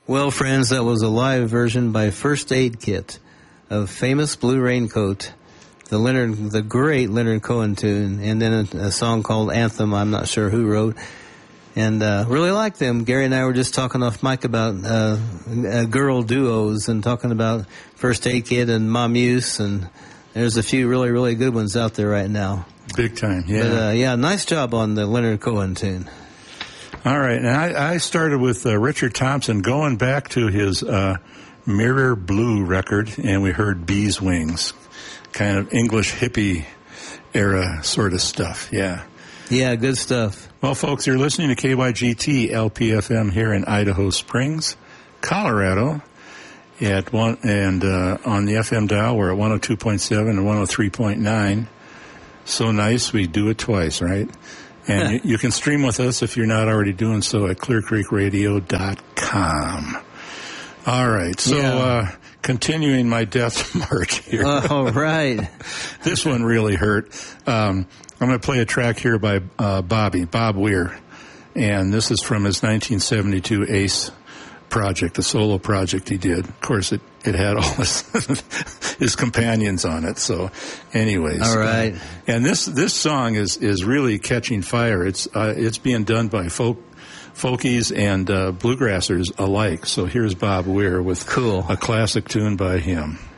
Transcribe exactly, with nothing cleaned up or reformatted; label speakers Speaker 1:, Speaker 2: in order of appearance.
Speaker 1: Well, friends, that was a live version by First Aid Kit of Famous Blue Raincoat, the Leonard, the great Leonard Cohen tune, and then a, a song called Anthem, I'm not sure who wrote. And uh, really like them. Gary and I were just talking off mic about uh, uh, girl duos and talking about First Aid Kit and Ma Muse, and there's a few really, really good ones out there right now.
Speaker 2: Big time, yeah.
Speaker 1: But, uh, yeah, nice job on the Leonard Cohen tune.
Speaker 2: All right, and I, I started with uh, Richard Thompson going back to his uh, Mirror Blue record, and we heard Bees Wings, kind of English hippie era sort of stuff, yeah.
Speaker 1: Yeah, good stuff.
Speaker 2: Well, folks, you're listening to K Y G T L P F M here in Idaho Springs, Colorado, at one and uh, on the F M dial we're at one oh two point seven and one oh three point nine. So nice, we do it twice, right? And you, you can stream with us if you're not already doing so at clear creek radio dot com. All right, so yeah. uh, continuing my death march here.
Speaker 1: All right.
Speaker 2: This one really hurt. Um, I'm going to play a track here by uh, Bobby, Bob Weir, and this is from his nineteen seventy-two Ace project, the solo project he did. Of course, it, it had all his, his companions on it. So, anyways,
Speaker 1: all right.
Speaker 2: Uh, and this this song is is really catching fire. It's uh, it's being done by folk folkies and uh, bluegrassers alike. So here's Bob Weir with
Speaker 1: cool.
Speaker 2: a classic tune by him.